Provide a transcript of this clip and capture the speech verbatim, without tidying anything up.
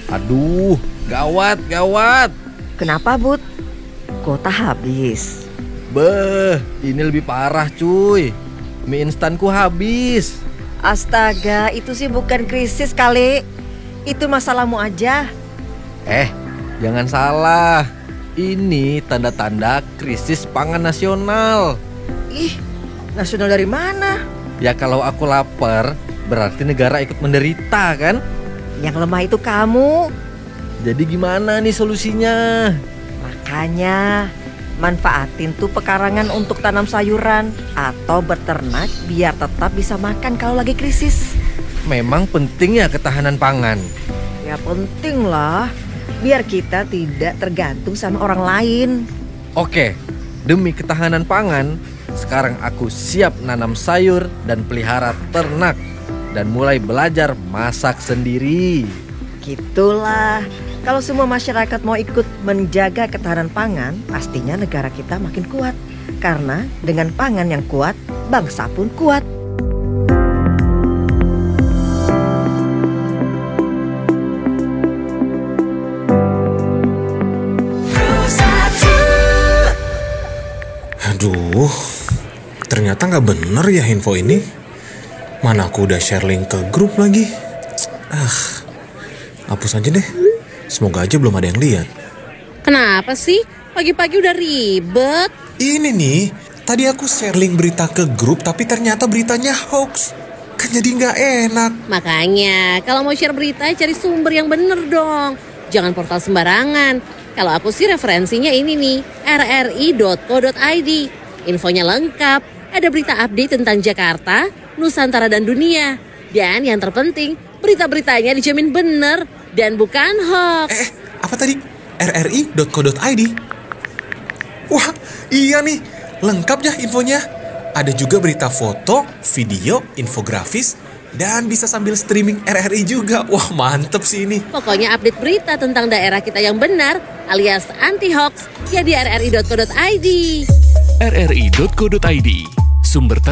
Aduh, gawat, gawat. Kenapa, Bud? Kuota habis. Beh, ini lebih parah cuy. Mie instanku habis. Astaga, itu sih bukan krisis kali. Itu masalahmu aja. Eh, jangan salah. Ini tanda-tanda krisis pangan nasional. Ih, nasional dari mana? Ya kalau aku lapar, berarti negara ikut menderita kan? Yang lemah itu kamu. Jadi gimana nih solusinya? Makanya manfaatin tuh pekarangan untuk tanam sayuran atau beternak biar tetap bisa makan kalau lagi krisis. Memang penting ya ketahanan pangan. Ya penting lah, biar kita tidak tergantung sama orang lain. Oke, demi ketahanan pangan, sekarang aku siap nanam sayur dan pelihara ternak dan mulai belajar masak sendiri. Gitulah, kalau semua masyarakat mau ikut menjaga ketahanan pangan, pastinya negara kita makin kuat. Karena dengan pangan yang kuat, bangsa pun kuat. Aduh, ternyata nggak bener ya info ini. Mana aku udah share link ke grup lagi. Ah, hapus aja deh. Semoga aja belum ada yang lihat. Kenapa sih? Pagi-pagi udah ribet. Ini nih, tadi aku share link berita ke grup tapi ternyata beritanya hoax. Kan jadi nggak enak. Makanya, kalau mau share berita cari sumber yang bener dong. Jangan portal sembarangan. Kalau aku sih referensinya ini nih, r r i dot co dot i d. Infonya lengkap, ada berita update tentang Jakarta, Nusantara dan dunia. Dan yang terpenting, berita-beritanya dijamin bener dan bukan hoax. Eh, apa tadi? r r i dot co dot i d. Wah, iya nih, lengkap ya infonya. Ada juga berita foto, video, infografis, dan bisa sambil streaming R R I juga. Wah, mantep sih ini. Pokoknya update berita tentang daerah kita yang benar alias anti hoax ya di r r i dot co dot i d. r r i dot co dot i d, sumber